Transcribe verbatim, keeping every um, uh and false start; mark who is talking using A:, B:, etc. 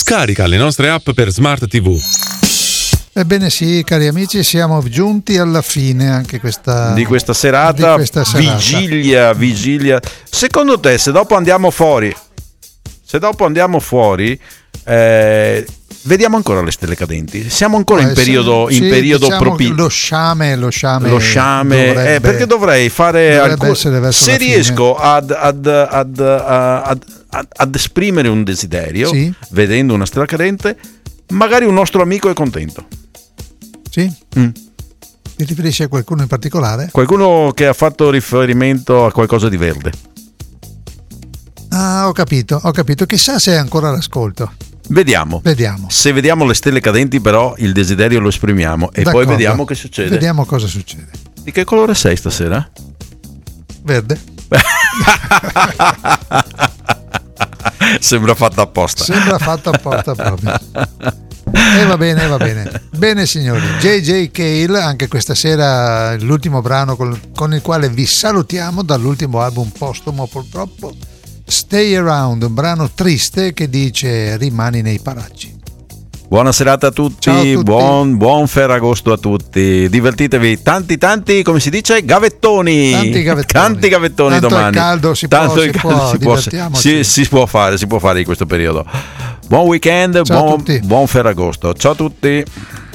A: Scarica le nostre app per Smart tivù.
B: Ebbene sì, cari amici, siamo giunti alla fine anche questa
C: di questa serata,
B: di questa serata.
C: vigilia, vigilia. Secondo te, se dopo andiamo fuori, se dopo andiamo fuori, eh, vediamo ancora le stelle cadenti? Siamo ancora
B: eh,
C: in periodo,
B: sì,
C: in periodo
B: diciamo
C: propizio.
B: Lo sciame, lo sciame,
C: lo sciame,
B: dovrebbe,
C: eh, perché dovrei fare alcun... se riesco ad, ad, ad, ad, ad, ad esprimere un desiderio,
B: sì,
C: vedendo una stella cadente, magari un nostro amico è contento.
B: Sì?
C: Mm.
B: Ti riferisci a qualcuno in particolare?
C: Qualcuno che ha fatto riferimento a qualcosa di verde.
B: Ah, ho capito, ho capito. Chissà se è ancora all'ascolto.
C: Vediamo.
B: Vediamo.
C: Se vediamo le stelle cadenti, però il desiderio lo esprimiamo e
B: D'accordo.
C: poi vediamo che succede.
B: Vediamo cosa succede.
C: Di che colore sei stasera?
B: Verde.
C: Sembra fatta apposta.
B: Sembra fatta apposta proprio. E eh, va bene, va bene. Bene signori, J J Cale, anche questa sera l'ultimo brano con, con il quale vi salutiamo dall'ultimo album postumo purtroppo, Stay Around, un brano triste che dice rimani nei paraggi.
C: Buona serata a tutti,
B: Ciao a tutti.
C: Buon, buon Ferragosto a tutti, divertitevi, tanti tanti, come si dice, gavettoni,
B: tanti gavettoni,
C: tanti gavettoni
B: tanto
C: domani.
B: Il caldo si
C: Tanto
B: può,
C: il
B: si
C: caldo
B: può,
C: si può,
B: divertiamoci.
C: si, si può fare, si può fare in questo periodo. Buon weekend,
B: Ciao a
C: buon,
B: tutti.
C: buon Ferragosto, ciao a tutti.